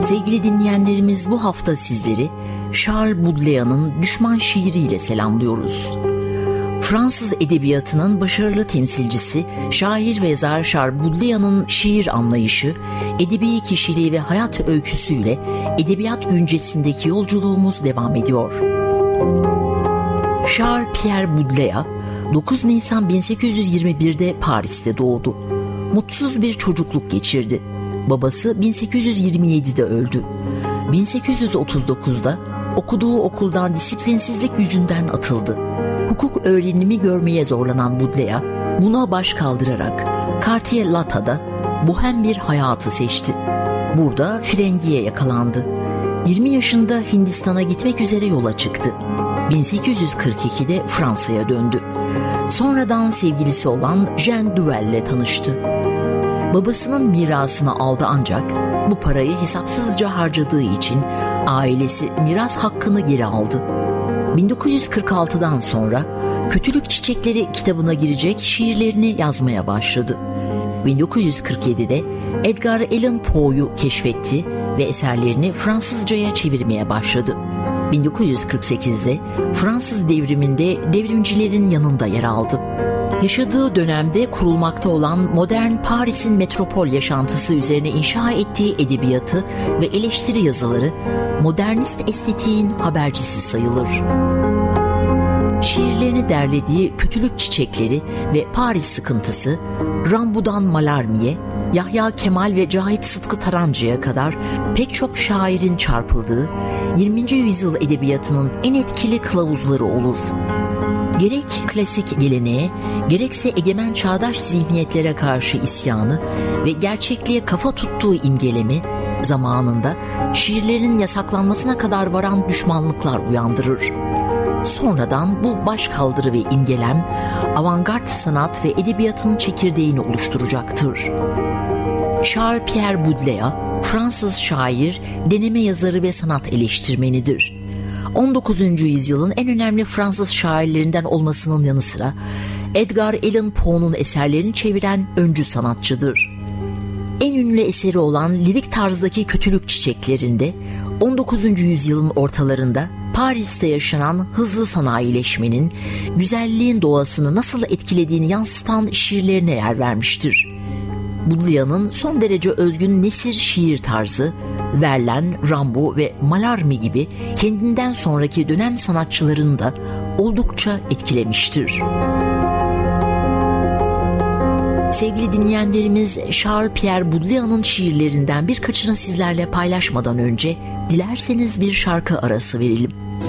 Sevgili dinleyenlerimiz, bu hafta sizleri Charles Baudelaire'ın Düşman şiiriyle selamlıyoruz. Fransız edebiyatının başarılı temsilcisi, şair ve yazar Charles Baudelaire'ın şiir anlayışı, edebi kişiliği ve hayat öyküsüyle edebiyat güncesindeki yolculuğumuz devam ediyor. Charles Pierre Baudelaire, 9 Nisan 1821'de Paris'te doğdu. Mutsuz bir çocukluk geçirdi. Babası 1827'de öldü. 1839'da okuduğu okuldan disiplinsizlik yüzünden atıldı. Hukuk öğrenimi görmeye zorlanan Baudelaire, buna baş kaldırarak Quartier Lata'da bohem bir hayatı seçti. Burada frengiye yakalandı. 20 yaşında Hindistan'a gitmek üzere yola çıktı. 1842'de Fransa'ya döndü. Sonradan sevgilisi olan Jeanne Duval ile tanıştı. Babasının mirasını aldı ancak bu parayı hesapsızca harcadığı için ailesi miras hakkını geri aldı. 1946'dan sonra Kötülük Çiçekleri kitabına girecek şiirlerini yazmaya başladı. 1947'de Edgar Allan Poe'yu keşfetti ve eserlerini Fransızcaya çevirmeye başladı. 1948'de Fransız devriminde devrimcilerin yanında yer aldı. Yaşadığı dönemde kurulmakta olan modern Paris'in metropol yaşantısı üzerine inşa ettiği edebiyatı ve eleştiri yazıları modernist estetiğin habercisi sayılır. Şiirlerini derlediği Kötülük Çiçekleri ve Paris Sıkıntısı, Rimbaud'dan Mallarmé'ye, Yahya Kemal ve Cahit Sıtkı Tarancı'ya kadar pek çok şairin çarpıldığı 20. yüzyıl edebiyatının en etkili kılavuzları olur. Gerek klasik geleneğe, gerekse egemen çağdaş zihniyetlere karşı isyanı ve gerçekliğe kafa tuttuğu imgelemi, zamanında şiirlerin yasaklanmasına kadar varan düşmanlıklar uyandırır. Sonradan bu başkaldırı ve imgelem, avantgard sanat ve edebiyatın çekirdeğini oluşturacaktır. Charles Pierre Baudelaire, Fransız şair, deneme yazarı ve sanat eleştirmenidir. 19. yüzyılın en önemli Fransız şairlerinden olmasının yanı sıra Edgar Allan Poe'nun eserlerini çeviren öncü sanatçıdır. En ünlü eseri olan lirik tarzdaki Kötülük Çiçeklerinde 19. yüzyılın ortalarında Paris'te yaşanan hızlı sanayileşmenin güzelliğin doğasını nasıl etkilediğini yansıtan şiirlerine yer vermiştir. Baudelaire'ın son derece özgün nesir şiir tarzı, Verlaine, Rimbaud ve Mallarmé gibi kendinden sonraki dönem sanatçılarını da oldukça etkilemiştir. Sevgili dinleyenlerimiz, Charles Pierre Baudelaire'ın şiirlerinden birkaçını sizlerle paylaşmadan önce dilerseniz bir şarkı arası verelim.